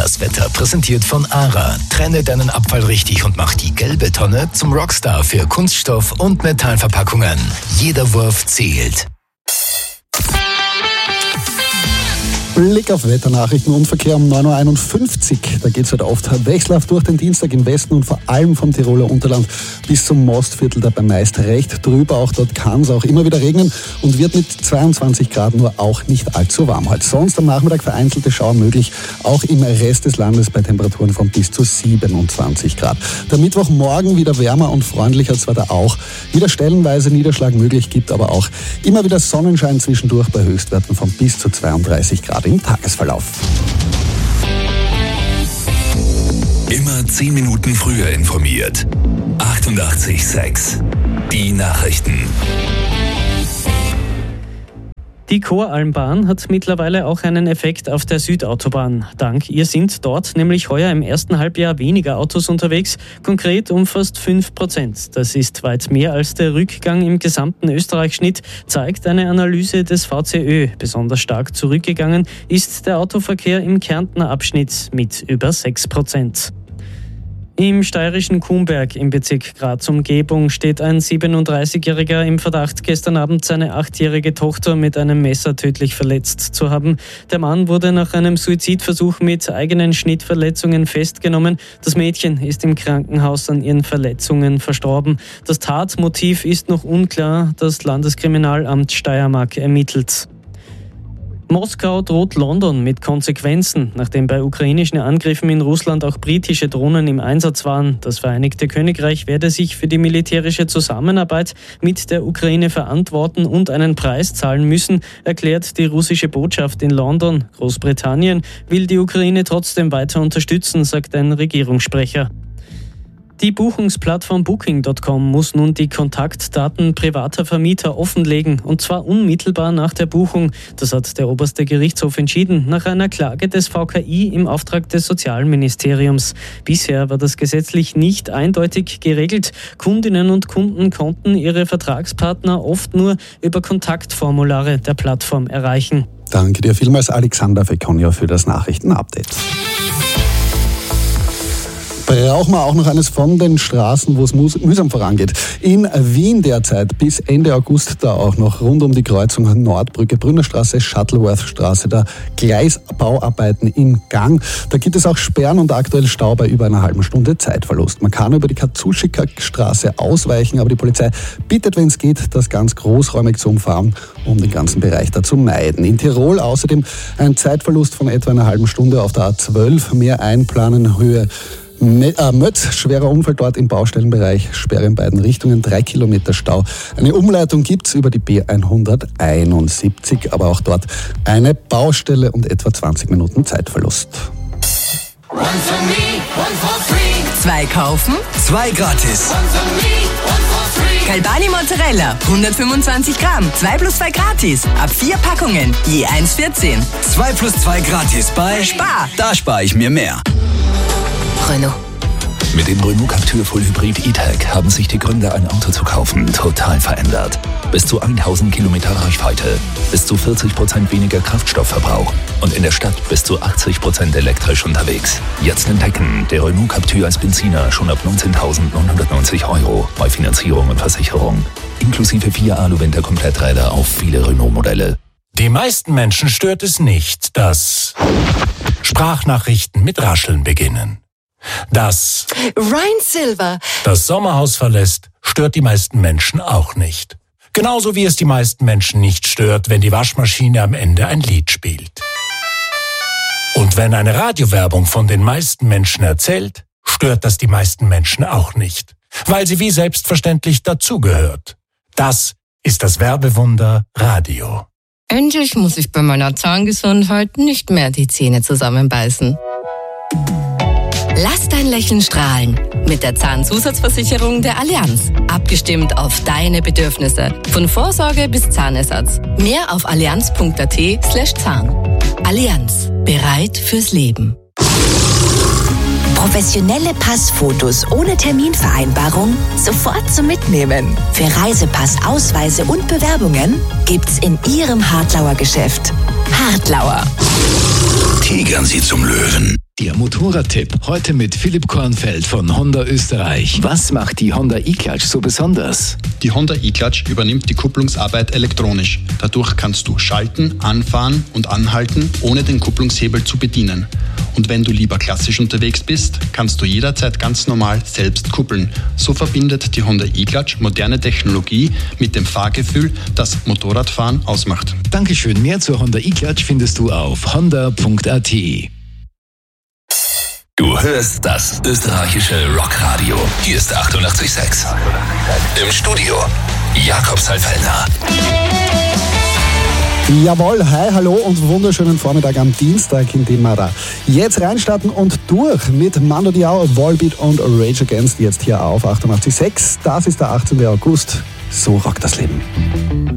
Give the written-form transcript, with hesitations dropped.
Das Wetter präsentiert von ARA. Trenne deinen Abfall richtig und mach die gelbe Tonne zum Rockstar für Kunststoff- und Metallverpackungen. Jeder Wurf zählt. Blick auf Wetternachrichten und Verkehr um 9.51 Uhr. Da geht es heute oft wechselhaft durch den Dienstag im Westen und vor allem vom Tiroler Unterland bis zum Mostviertel, dabei meist recht trüber. Auch dort kann es auch immer wieder regnen und wird mit 22 Grad nur auch nicht allzu warm heute. Sonst am Nachmittag vereinzelte Schauer möglich, auch im Rest des Landes bei Temperaturen von bis zu 27 Grad. Der Mittwochmorgen wieder wärmer und freundlicher zwar da auch, wieder stellenweise Niederschlag möglich, gibt aber auch immer wieder Sonnenschein zwischendurch bei Höchstwerten von bis zu 32 Grad im Tagesverlauf. Immer 10 Minuten früher informiert. 88,6. Die Nachrichten. Die Koralmbahn hat mittlerweile auch einen Effekt auf der Südautobahn. Dank ihr sind dort nämlich heuer im ersten Halbjahr weniger Autos unterwegs, konkret um fast 5%. Das ist weit mehr als der Rückgang im gesamten Österreich-Schnitt, zeigt eine Analyse des VCÖ. Besonders stark zurückgegangen ist der Autoverkehr im Kärntner Abschnitt mit über 6%. Im steirischen Kuhnberg im Bezirk Graz-Umgebung steht ein 37-Jähriger im Verdacht, gestern Abend seine 8-jährige Tochter mit einem Messer tödlich verletzt zu haben. Der Mann wurde nach einem Suizidversuch mit eigenen Schnittverletzungen festgenommen. Das Mädchen ist im Krankenhaus an ihren Verletzungen verstorben. Das Tatmotiv ist noch unklar. Das Landeskriminalamt Steiermark ermittelt. Moskau droht London mit Konsequenzen, nachdem bei ukrainischen Angriffen in Russland auch britische Drohnen im Einsatz waren. Das Vereinigte Königreich werde sich für die militärische Zusammenarbeit mit der Ukraine verantworten und einen Preis zahlen müssen, erklärt die russische Botschaft in London. Großbritannien will die Ukraine trotzdem weiter unterstützen, sagt ein Regierungssprecher. Die Buchungsplattform Booking.com muss nun die Kontaktdaten privater Vermieter offenlegen, und zwar unmittelbar nach der Buchung. Das hat der oberste Gerichtshof entschieden, nach einer Klage des VKI im Auftrag des Sozialministeriums. Bisher war das gesetzlich nicht eindeutig geregelt. Kundinnen und Kunden konnten ihre Vertragspartner oft nur über Kontaktformulare der Plattform erreichen. Danke dir vielmals, Alexander Fekonja, für das Nachrichtenupdate. Brauchen wir auch noch eines von den Straßen, wo es mühsam vorangeht. In Wien derzeit bis Ende August da auch noch rund um die Kreuzung Nordbrücke, Brünnerstraße, Shuttleworth-Straße, da Gleisbauarbeiten im Gang. Da gibt es auch Sperren und aktuell Stau bei über einer halben Stunde Zeitverlust. Man kann über die Katzuschika-Straße ausweichen, aber die Polizei bittet, wenn es geht, das ganz großräumig zu umfahren, um den ganzen Bereich da zu meiden. In Tirol außerdem ein Zeitverlust von etwa einer halben Stunde auf der A12, mehr einplanen, Höhe Mötz, schwerer Unfall dort im Baustellenbereich, Sperre in beiden Richtungen, 3 Kilometer Stau. Eine Umleitung gibt's über die B171, aber auch dort eine Baustelle und etwa 20 Minuten Zeitverlust. One for me, one for free. 2 kaufen, 2 gratis. One for me, one for free. Galbani Mozzarella, 125 Gramm, 2 plus 2 gratis. Ab 4 Packungen, je 1,14. 2 plus 2 gratis bei Spar. Da spare ich mir mehr. Renault. Mit dem Renault Captur Full Hybrid E-Tech haben sich die Gründe, ein Auto zu kaufen, total verändert. Bis zu 1000 Kilometer Reichweite, bis zu 40% weniger Kraftstoffverbrauch und in der Stadt bis zu 80% elektrisch unterwegs. Jetzt entdecken, der Renault Captur als Benziner schon ab 19.990 € bei Finanzierung und Versicherung. Inklusive 4 Alu-Winter-Kompletträder auf viele Renault-Modelle. Die meisten Menschen stört es nicht, dass Sprachnachrichten mit Rascheln beginnen. Dass Ryan Silver das Sommerhaus verlässt, stört die meisten Menschen auch nicht. Genauso wie es die meisten Menschen nicht stört, wenn die Waschmaschine am Ende ein Lied spielt. Und wenn eine Radiowerbung von den meisten Menschen erzählt, stört das die meisten Menschen auch nicht, weil sie wie selbstverständlich dazugehört. Das ist das Werbewunder Radio. Endlich muss ich bei meiner Zahngesundheit nicht mehr die Zähne zusammenbeißen. Lass dein Lächeln strahlen mit der Zahnzusatzversicherung der Allianz. Abgestimmt auf deine Bedürfnisse. Von Vorsorge bis Zahnersatz. Mehr auf allianz.at/Zahn. Allianz. Bereit fürs Leben. Professionelle Passfotos ohne Terminvereinbarung sofort zum Mitnehmen. Für Reisepass, Ausweise und Bewerbungen gibt's in Ihrem Hartlauer Geschäft. Hartlauer. Tigern Sie zum Löwen. Der Motorradtipp heute mit Philipp Kornfeld von Honda Österreich. Was macht die Honda E-Clutch so besonders? Die Honda E-Clutch übernimmt die Kupplungsarbeit elektronisch. Dadurch kannst du schalten, anfahren und anhalten, ohne den Kupplungshebel zu bedienen. Und wenn du lieber klassisch unterwegs bist, kannst du jederzeit ganz normal selbst kuppeln. So verbindet die Honda E-Clutch moderne Technologie mit dem Fahrgefühl, das Motorradfahren ausmacht. Dankeschön. Mehr zur Honda E-Clutch findest du auf honda.at. Du hörst das österreichische Rockradio. Hier ist 88,6. Im Studio Jakob Seifellner. Jawohl, hi, hallo und wunderschönen Vormittag am Dienstag, in dem wir da jetzt reinstarten und durch mit Mando Diao, Volbeat und Rage Against jetzt hier auf 88,6. Das ist der 18. August. So rockt das Leben.